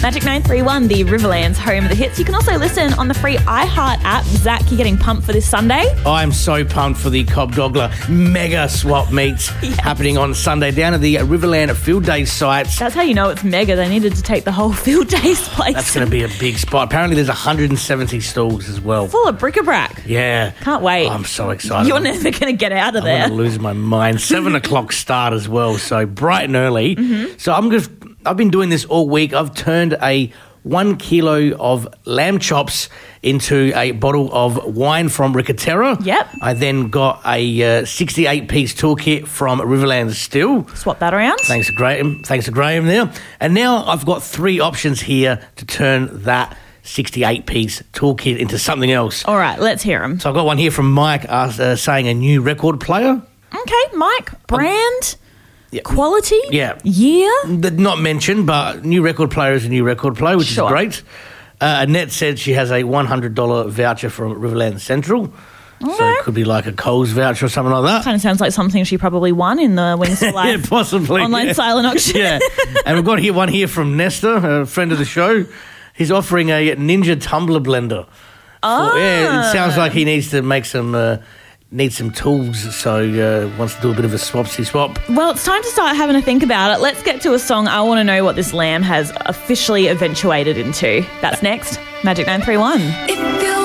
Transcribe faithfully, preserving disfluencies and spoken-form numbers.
Magic nine three one, the Riverland's home of the hits. You can also listen on the free iHeart app. Zach, you're getting pumped for this Sunday? I'm so pumped for the Cobb Dogler mega swap meets yes. happening on Sunday down at the Riverland Field Day sites. That's how you know it's mega. They needed to take the whole Field Days place. That's going to be a big spot. Apparently there's one hundred seventy stalls as well. Full of bric-a-brac. Yeah. Can't wait. Oh, I'm so excited. You're never going to get out of I'm there. I'm going to lose my mind. Seven o'clock start as well, so bright and early. Mm-hmm. So I'm just, I've been doing this all week. I've turned a one kilo of lamb chops into a bottle of wine from Ricatera. Yep. I then got a uh, sixty-eight piece toolkit from Riverland Still. Swap that around. Thanks to Graham. Thanks to Graham there. And now I've got three options here to turn that sixty-eight piece toolkit into something else. All right, let's hear them. So I've got one here from Mike uh, uh, saying a new record player. Okay, Mike. Brand? Um, yeah. Quality? Yeah. Year? Not mentioned, but new record player is a new record player, which sure. is great. Uh, Annette said she has a one hundred dollars voucher from Riverland Central. Okay. So it could be like a Coles voucher or something like that. Kind of sounds like something she probably won in the Wings for Life yeah, possibly. online yeah. silent auction. yeah. And we've got here one here from Nestor, a friend of the show. He's offering a Ninja tumbler blender. Oh. For, yeah, it sounds like he needs to make some... Uh, needs some tools, so uh, wants to do a bit of a swapsy swap. Well, it's time to start having a think about it. Let's get to a song. I want to know what this lamb has officially eventuated into. That's next. Magic nine three one.